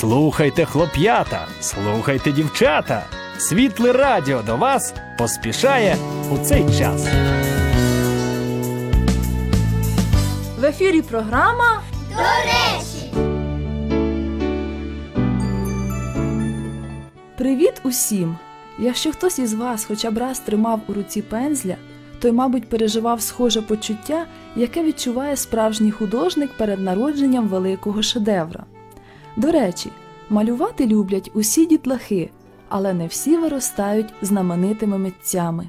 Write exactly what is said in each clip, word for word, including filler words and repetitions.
Слухайте, хлоп'ята, слухайте, дівчата. Світле радіо до вас поспішає у цей час. В ефірі програма «До речі». Привіт усім! Якщо хтось із вас хоча б раз тримав у руці пензля, той, мабуть, переживав схоже почуття, яке відчуває справжній художник перед народженням великого шедевра. До речі, малювати люблять усі дітлахи, але не всі виростають знаменитими митцями.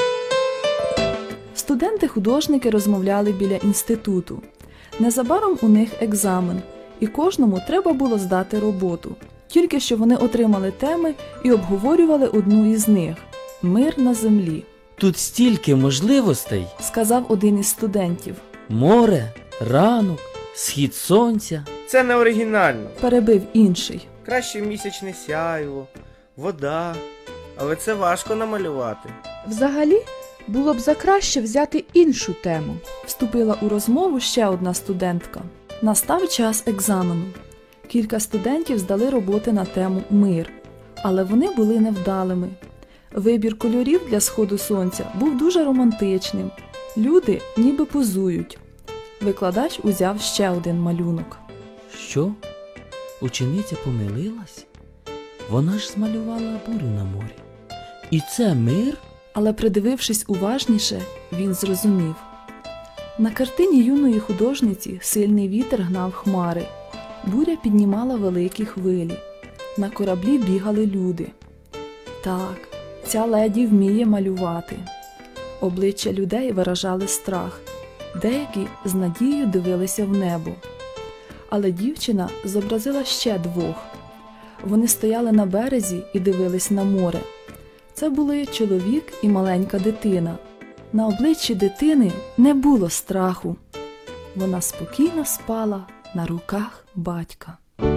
Студенти-художники розмовляли біля інституту. Незабаром у них екзамен, і кожному треба було здати роботу. Тільки що вони отримали теми і обговорювали одну із них – «Мир на землі». Тут стільки можливостей, Сказав один із студентів. море, ранок, схід сонця. Це не оригінально. Перебив інший. Краще місячне сяйво, вода. Але це важко намалювати. Взагалі, було б за краще взяти іншу тему. Вступила у розмову ще одна студентка. Настав час екзамену. Кілька студентів здали роботи на тему «Мир», але вони були невдалими. Вибір кольорів для сходу сонця був дуже романтичним. Люди ніби позують. Викладач узяв ще один малюнок. Що? Учениця помилилась? Вона ж змалювала бурю на морі. І це мир? Але, придивившись уважніше, він зрозумів. На картині юної художниці сильний вітер гнав хмари. Буря піднімала великі хвилі. На кораблі бігали люди. Так, ця леді вміє малювати. Обличчя людей виражали страх. Деякі з надією дивилися в небо. Але дівчина зобразила ще двох. Вони стояли на березі і дивились на море. Це були чоловік і маленька дитина. На обличчі дитини не було страху. Вона спокійно спала на руках батька.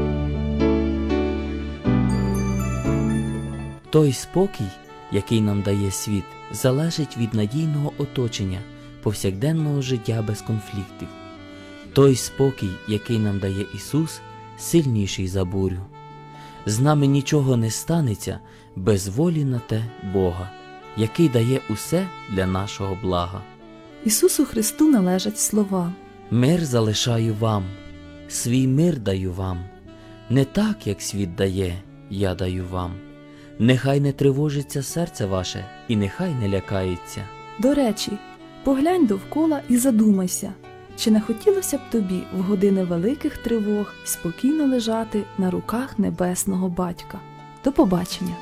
Той спокій, який нам дає світ, залежить від надійного оточення, повсякденного життя без конфліктів. Той спокій, який нам дає Ісус, сильніший за бурю. З нами нічого не станеться без волі на те Бога, який дає усе для нашого блага. Ісусу Христу належать слова. Мир залишаю вам, свій мир даю вам. Не так, як світ дає, я даю вам. Нехай не тривожиться серце ваше і нехай не лякається. До речі, поглянь довкола і задумайся, чи не хотілося б тобі в години великих тривог спокійно лежати на руках небесного батька. До побачення!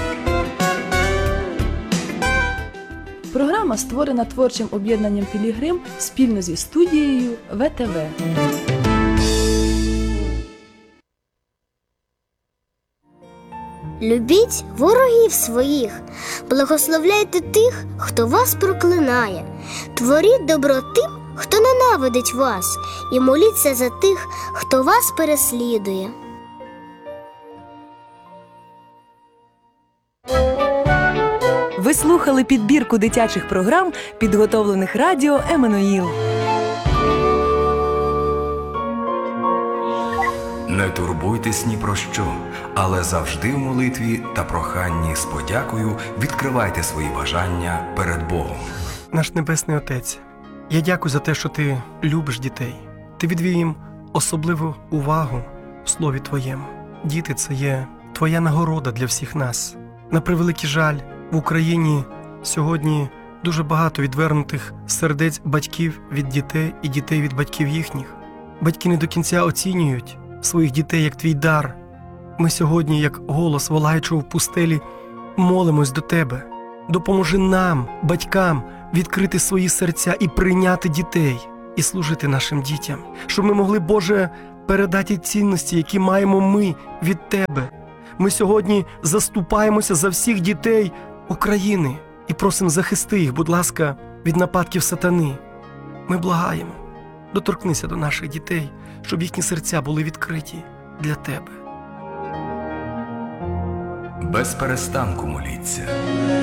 Програма створена творчим об'єднанням «Пілігрим» спільно зі студією ве те ве. Любіть ворогів своїх, благословляйте тих, хто вас проклинає. Творіть добро тим, хто ненавидить вас, і моліться за тих, хто вас переслідує. Ви слухали підбірку дитячих програм, підготовлених радіо «Еммануїл». Не турбуйтесь ні про що, але завжди в молитві та проханні з подякою відкривайте свої бажання перед Богом. Наш Небесний Отець, я дякую за те, що Ти любиш дітей. Ти відвів їм особливу увагу в Слові Твоєму. Діти – це є Твоя нагорода для всіх нас. На превеликий жаль, в Україні сьогодні дуже багато відвернутих сердець батьків від дітей і дітей від батьків їхніх. Батьки не до кінця оцінюють своїх дітей як Твій дар. Ми сьогодні, як голос волаючого в пустелі, молимось до Тебе. Допоможи нам, батькам, відкрити свої серця і прийняти дітей, і служити нашим дітям, щоб ми могли, Боже, передати цінності, які маємо ми від Тебе. Ми сьогодні заступаємося за всіх дітей України і просимо захисти їх, будь ласка, від нападків сатани. Ми благаємо, доторкнися до наших дітей, щоб їхні серця були відкриті для Тебе. Без перестанку моліться.